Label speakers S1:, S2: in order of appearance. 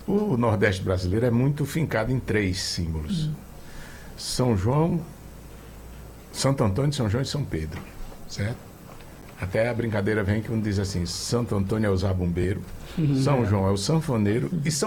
S1: O Nordeste brasileiro é muito fincado em 3 símbolos. São João, Santo Antônio, São João e São Pedro, certo? Até a brincadeira vem que um diz assim, Santo Antônio é o zabumbeiro, São João é o sanfoneiro e São